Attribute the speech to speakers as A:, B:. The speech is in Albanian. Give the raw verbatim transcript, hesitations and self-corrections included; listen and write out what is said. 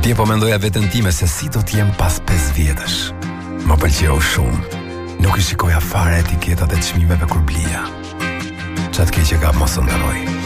A: Dje po mendoja veten time se si do t'jem pas pesë vjetësh. Më pëlqeu shumë. Nuk i shikoja fare etiketat e çmimeve kur blija. Çat keq e ka mos ndaloj.